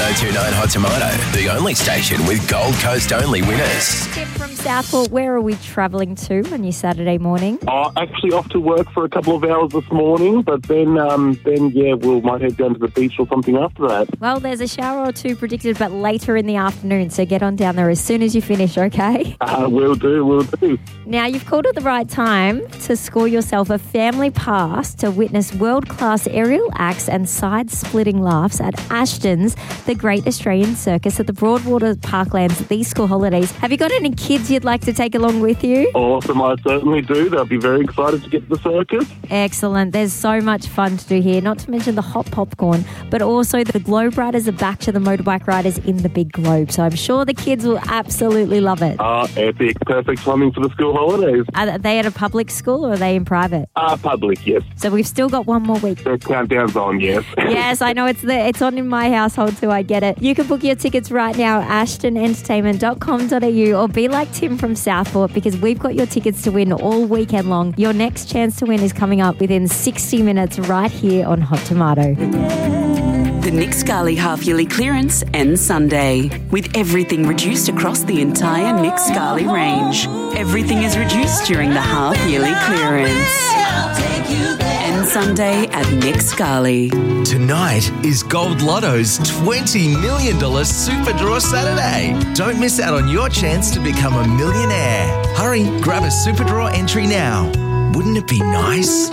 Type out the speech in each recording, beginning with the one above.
1029 Hot Tomato, the only station with Gold Coast only winners. Tim from Southport, where are we travelling to on your Saturday morning? Actually off to work for a couple of hours this morning, but then we might head down to the beach or something after that. Well, there's a shower or two predicted, but later in the afternoon, so get on down there as soon as you finish, okay? Will do. Now, you've called at the right time to score yourself a family pass to witness world-class aerial acts and side-splitting laughs at Ashton's, the Great Australian Circus at the Broadwater Parklands these school holidays. Have you got any kids you'd like to take along with you? Awesome, I certainly do. They'll be very excited to get to the circus. Excellent. There's so much fun to do here, not to mention the hot popcorn, but also the Globe Riders are back to the motorbike riders in the big globe. So I'm sure the kids will absolutely love it. Epic. Perfect timing for the school holidays. Are they at a public school or are they in private? Public, yes. So we've still got one more week. The countdown's on, yes. Yes, I know it's on in my household too, I get it. You can book your tickets right now at ashtonentertainment.com.au or be like Tim from Southport because we've got your tickets to win all weekend long. Your next chance to win is coming up within 60 minutes right here on Hot Tomato. The Nick Scali half-yearly clearance ends Sunday, with everything reduced across the entire Nick Scali range. Everything is reduced during the half-yearly clearance. Ends Sunday at Nick Scali. Tonight is Gold Lotto's $20 million Super Draw Saturday. Don't miss out on your chance to become a millionaire. Hurry, grab a Super Draw entry now. Wouldn't it be nice?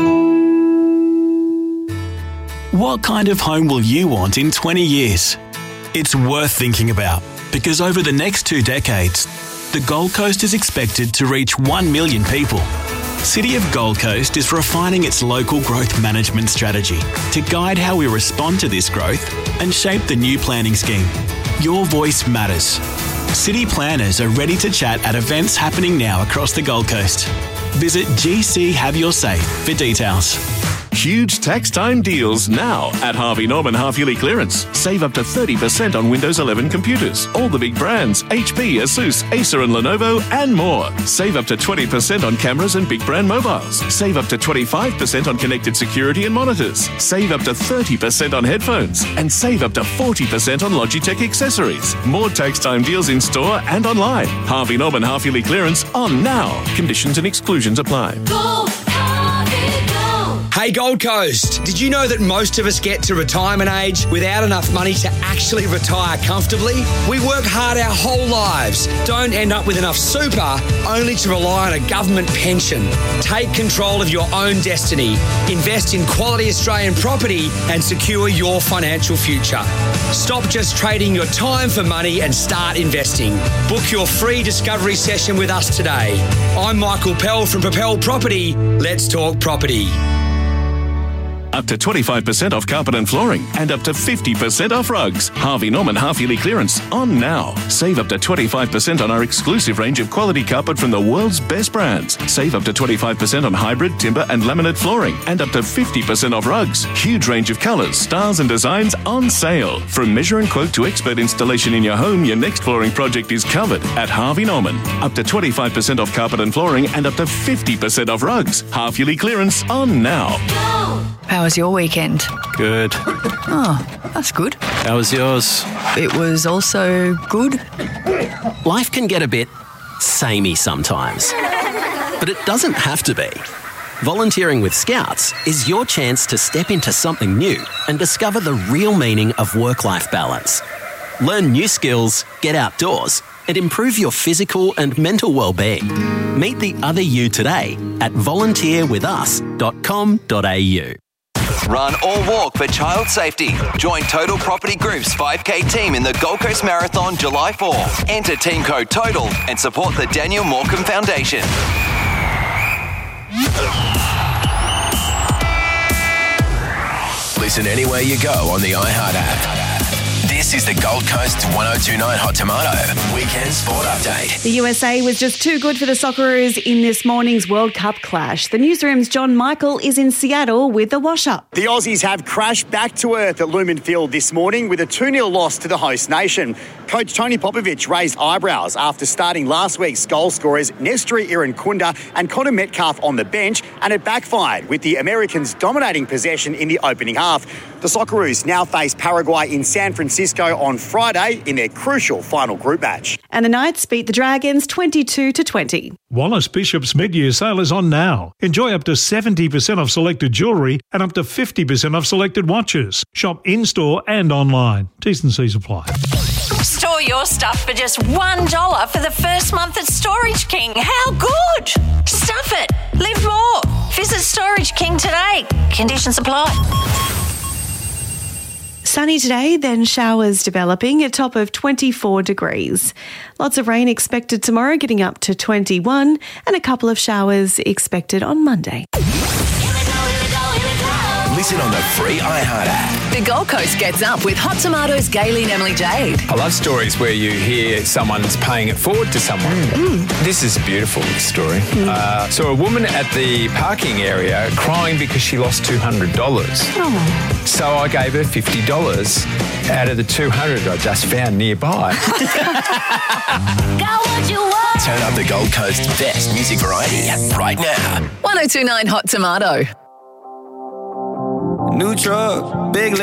What kind of home will you want in 20 years? It's worth thinking about because over the next 2 decades, the Gold Coast is expected to reach 1 million people. City of Gold Coast is refining its local growth management strategy to guide how we respond to this growth and shape the new planning scheme. Your voice matters. City planners are ready to chat at events happening now across the Gold Coast. Visit GC Have Your Say for details. Huge tax time deals now at Harvey Norman half-yearly clearance. Save up to 30% on Windows 11 computers. All the big brands, HP, Asus, Acer and Lenovo and more. Save up to 20% on cameras and big brand mobiles. Save up to 25% on connected security and monitors. Save up to 30% on headphones. And save up to 40% on Logitech accessories. More tax time deals in store and online. Harvey Norman half-yearly clearance on now. Conditions and exclusions apply. Hey Gold Coast, did you know that most of us get to retirement age without enough money to actually retire comfortably? We work hard our whole lives, don't end up with enough super, only to rely on a government pension. Take control of your own destiny, invest in quality Australian property and secure your financial future. Stop just trading your time for money and start investing. Book your free discovery session with us today. I'm Michael Pell from Propel Property. Let's talk property. Up to 25% off carpet and flooring and up to 50% off rugs. Harvey Norman half-yearly clearance on now. Save up to 25% on our exclusive range of quality carpet from the world's best brands. Save up to 25% on hybrid, timber and laminate flooring and up to 50% off rugs. Huge range of colours, styles and designs on sale. From measure and quote to expert installation in your home, your next flooring project is covered at Harvey Norman. Up to 25% off carpet and flooring and up to 50% off rugs. Half-yearly clearance on now. How was your weekend? Good. Oh, that's good. How was yours? It was also good. Life can get a bit samey sometimes, but it doesn't have to be. Volunteering with Scouts is your chance to step into something new and discover the real meaning of work-life balance. Learn new skills, get outdoors, and improve your physical and mental well-being. Meet the other you today at volunteerwithus.com.au. Run or walk for child safety. Join Total Property Group's 5K team in the Gold Coast Marathon July 4. Enter team code TOTAL and support the Daniel Morecambe Foundation. Listen anywhere you go on the iHeart app. This is the Gold Coast 1029 Hot Tomato Weekend Sport Update. The USA was just too good for the Socceroos in this morning's World Cup clash. The newsroom's John Michael is in Seattle with the wash-up. The Aussies have crashed back to earth at Lumen Field this morning with a 2-0 loss to the host nation. Coach Tony Popovich raised eyebrows after starting last week's goal scorers Nestory Irankunda and Connor Metcalf on the bench, and it backfired with the Americans dominating possession in the opening half. The Socceroos now face Paraguay in San Francisco Francisco on Friday in their crucial final group match. And the Knights beat the Dragons 22-20. Wallace Bishop's mid-year sale is on now. Enjoy up to 70% off selected jewellery and up to 50% off selected watches. Shop in-store and online. T's and C's apply. Store your stuff for just $1 for the first month at Storage King. How good? Stuff it. Live more. Visit Storage King today. Conditions apply. Sunny today, then showers developing, a top of 24 degrees. Lots of rain expected tomorrow, getting up to 21, and a couple of showers expected on Monday. Listen on the free iHeart app. The Gold Coast gets up with Hot Tomatoes, Gayley and Emily Jade. I love stories where you hear someone's paying it forward to someone. This is a beautiful story. So a woman at the parking area crying because she lost $200. So I gave her $50 out of the $200 I just found nearby. Turn up the Gold Coast's best music variety right now. 1029 Hot Tomato. New truck, big